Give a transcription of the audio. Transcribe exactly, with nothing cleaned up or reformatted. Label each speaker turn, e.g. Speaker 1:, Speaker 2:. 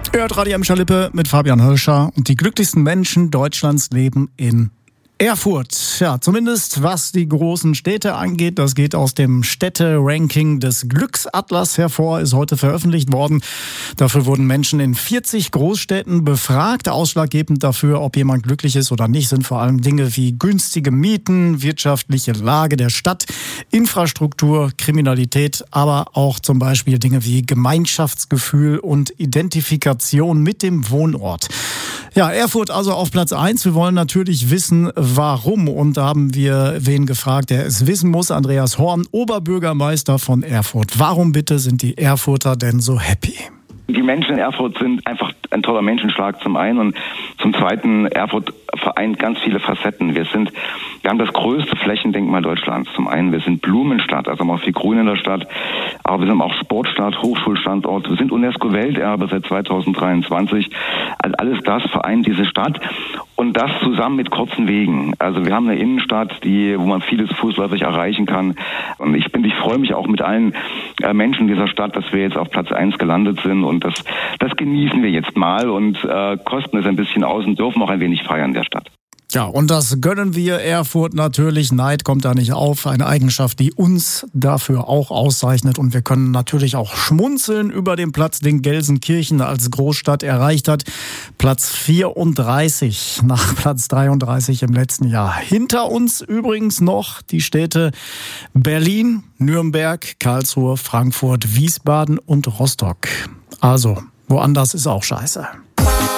Speaker 1: Ihr hört Radio Emscher Lippe mit Fabian Hölscher und die glücklichsten Menschen Deutschlands leben in Erfurt. Ja, zumindest was die großen Städte angeht. Das geht aus dem Städte-Ranking des Glücksatlas hervor, ist heute veröffentlicht worden. Dafür wurden Menschen in vierzig Großstädten befragt. Ausschlaggebend dafür, ob jemand glücklich ist oder nicht, sind vor allem Dinge wie günstige Mieten, wirtschaftliche Lage der Stadt, Infrastruktur, Kriminalität, aber auch zum Beispiel Dinge wie Gemeinschaftsgefühl und Identifikation mit dem Wohnort. Ja, Erfurt also auf Platz eins. Wir wollen natürlich wissen, warum. Und da haben wir wen gefragt, der es wissen muss. Andreas Horn, Oberbürgermeister von Erfurt. Warum bitte sind die Erfurter denn so happy?
Speaker 2: Die Menschen in Erfurt sind einfach ein toller Menschenschlag zum einen und zum zweiten, Erfurt vereint ganz viele Facetten. Wir sind, wir haben das größte Flächendenkmal Deutschlands. Zum einen, wir sind Blumenstadt, also haben auch viel Grün in der Stadt, aber wir sind auch Sportstadt, Hochschulstandort, wir sind UNESCO-Welterbe seit zweitausenddreiundzwanzig. Also alles das vereint diese Stadt und das zusammen mit kurzen Wegen. Also wir haben eine Innenstadt, die, wo man vieles fußläufig erreichen kann. Und ich bin, ich freue mich auch mit allen äh, Menschen dieser Stadt, dass wir jetzt auf Platz eins gelandet sind und das, das genießen wir jetzt mal und äh, kosten es ein bisschen aus und dürfen auch ein wenig feiern der Stadt.
Speaker 1: Ja, und das gönnen wir Erfurt natürlich. Neid kommt da nicht auf. Eine Eigenschaft, die uns dafür auch auszeichnet. Und wir können natürlich auch schmunzeln über den Platz, den Gelsenkirchen als Großstadt erreicht hat. Platz vierunddreißig nach Platz dreiunddreißig im letzten Jahr. Hinter uns übrigens noch die Städte Berlin, Nürnberg, Karlsruhe, Frankfurt, Wiesbaden und Rostock. Also, woanders ist auch scheiße.